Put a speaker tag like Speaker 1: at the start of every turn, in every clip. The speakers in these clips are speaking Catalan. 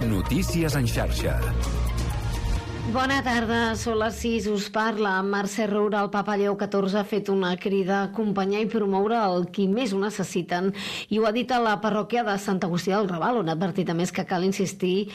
Speaker 1: Notícies en xarxa.
Speaker 2: Bona tarda, són les 6, us parla Mercè Roura. El papa Lleó XIV ha fet una crida a acompanyar i promoure el qui més ho necessiten i ho ha dit a la parròquia de Sant Agustí del Raval, on ha advertit a més que cal assistir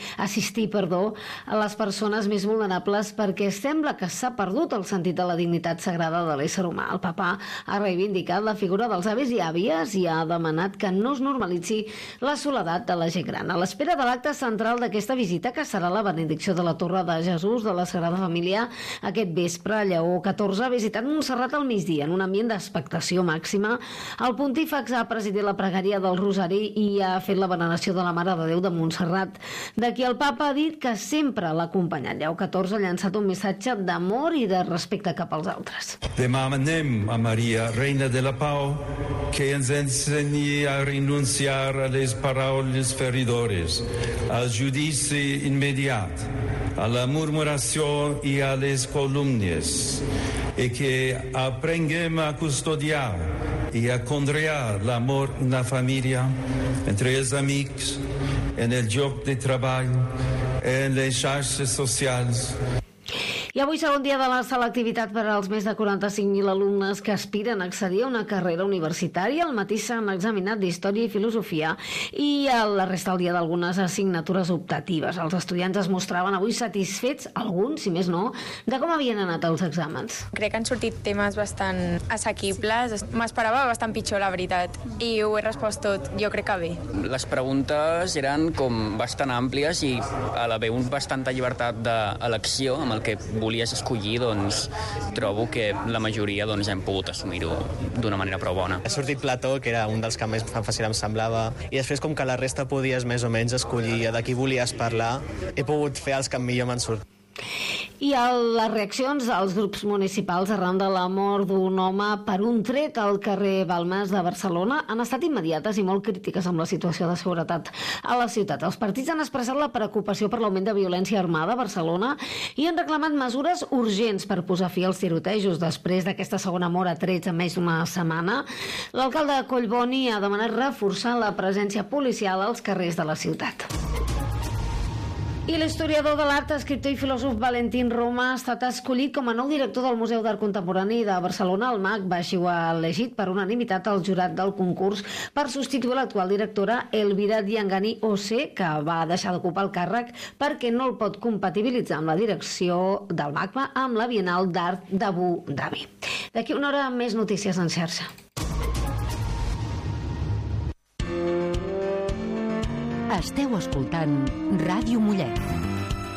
Speaker 2: a les persones més vulnerables perquè sembla que s'ha perdut el sentit de la dignitat sagrada de l'ésser humà. El papa ha reivindicat la figura dels avis i àvies i ha demanat que no es normalitzi la soledat de la gent gran. A l'espera de l'acte central d'aquesta visita, que serà la benedicció de la Torre de Jesús de la Sagrada Família, aquest vespre Lleó XIV ha visitat Montserrat al migdia en un ambient d'expectació màxima. El pontífex ha presidit la pregària del Rosari i ha fet la veneració de la Mare de Déu de Montserrat. D'aquí el papa ha dit que sempre l'ha acompanyat. Lleó XIV ha llançat un missatge d'amor i de respecte cap als altres.
Speaker 3: Demanem a Maria, Reina de la Pau, que ens ensenyi a renunciar a les paraules feridores, al judici immediat, a la murmuració i a les calúmnies, i que aprenguem a custodiar i a conrear l'amor en la família, entre els amics, en el lloc de treball, en les xarxes socials.
Speaker 2: I avui segon dia de la selectivitat per als més de 45.000 alumnes que aspiren a accedir a una carrera universitària. Al matí s'han examinat d'Història i Filosofia i a la resta del dia d'algunes assignatures optatives. Els estudiants es mostraven avui satisfets, alguns, si més no, de com havien anat els exàmens.
Speaker 4: Crec que han sortit temes bastant assequibles. M'esperava bastant pitjor, la veritat, i ho he respost tot, jo crec que bé.
Speaker 5: Les preguntes eren com bastant àmplies i a l'haver bastanta llibertat d'elecció amb el que volies escollir, doncs trobo que la majoria hem pogut assumir-ho d'una manera prou bona.
Speaker 6: Ha sortit Plató, que era un dels que més fàcil em semblava, i després com que la resta podies més o menys escollir de qui volies parlar, he pogut fer els que millor m'han sortit.
Speaker 2: I les reaccions als grups municipals arran de la mort d'un home per un tret al carrer Balmes de Barcelona han estat immediates i molt crítiques amb la situació de seguretat a la ciutat. Els partits han expressat la preocupació per l'augment de violència armada a Barcelona i han reclamat mesures urgents per posar fi als tirotejos després d'aquesta segona mort a trets en menys d'una setmana. L'alcalde de Collboni ha demanat reforçar la presència policial als carrers de la ciutat. I l'historiador de l'art, escriptor i filòsof Valentín Roma ha estat escollit com a nou director del Museu d'Art Contemporani de Barcelona. El MAC va així ho ha elegit per unanimitat al jurat del concurs per substituir l'actual directora Elvira Diangani Ose, que va deixar d'ocupar el càrrec perquè no el pot compatibilitzar amb la direcció del MAC amb la Bienal d'Art d'Abu Dhabi. D'aquí una hora més notícies en xarxa.
Speaker 7: Esteu escoltant Ràdio Mollet.